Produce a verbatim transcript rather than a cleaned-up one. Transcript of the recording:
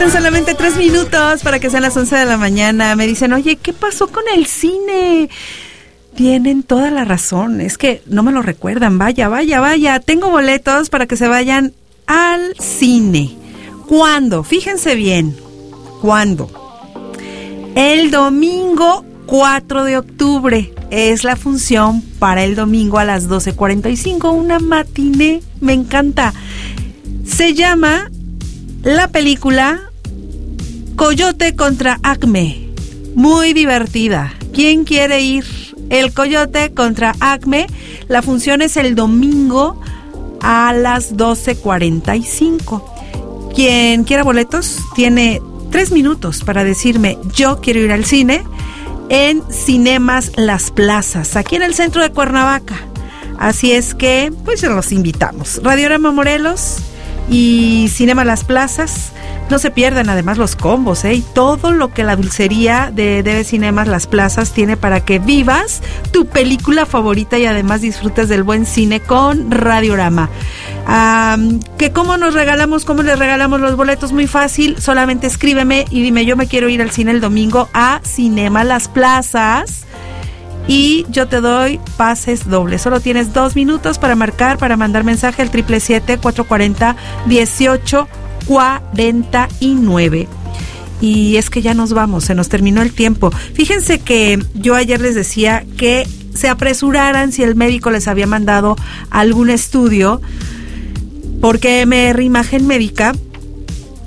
Faltan solamente tres minutos para que sean las once de la mañana. Me dicen, oye, ¿qué pasó con el cine? Tienen toda la razón, es que no me lo recuerdan. Vaya, vaya, vaya, tengo boletos para que se vayan al cine. ¿Cuándo? Fíjense bien, ¿cuándo? El domingo cuatro de octubre es la función para el domingo a las doce cuarenta y cinco, una matiné, me encanta. Se llama la película Coyote contra Acme, muy divertida. ¿Quién quiere ir? El Coyote contra Acme. La función es el domingo a las doce cuarenta y cinco. Quien quiera boletos tiene tres minutos para decirme yo quiero ir al cine en Cinemas Las Plazas, aquí en el centro de Cuernavaca. Así es que, pues se los invitamos. Radiorama Morelos y Cinema Las Plazas. No se pierdan además los combos, ¿eh? Y todo lo que la dulcería de D B Cinemas Las Plazas tiene para que vivas tu película favorita y además disfrutes del buen cine con Radiorama. Um, que cómo nos regalamos, cómo les regalamos los boletos, muy fácil. Solamente escríbeme y dime, yo me quiero ir al cine el domingo a Cinema Las Plazas y yo te doy pases dobles. Solo tienes dos minutos para marcar, para mandar mensaje al siete siete siete, cuatro cuatro cero, uno ocho cuarenta y nueve. Y es que ya nos vamos, se nos terminó el tiempo. Fíjense que yo ayer les decía que se apresuraran si el médico les había mandado algún estudio, porque M R Imagen Médica